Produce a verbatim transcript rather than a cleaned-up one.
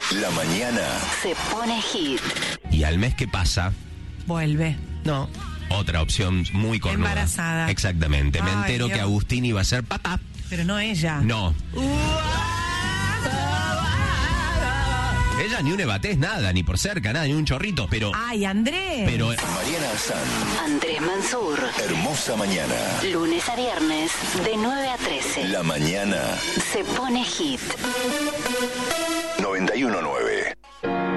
La mañana se pone hit. Y al mes que pasa, Vuelve. no, otra opción muy cornuda. Embarazada. Exactamente. Me Ay, entero Dios. que Agustín iba a ser papá. Pero no ella. No. Ella ni un ebatés, nada, ni por cerca, nada, ni un chorrito, pero... Ay, Andrés. Pero... Mariana Azán. Andrés Mansur. Hermosa mañana. Lunes a viernes, de nueve a trece. La mañana Se pone hit. noventa y uno nueve.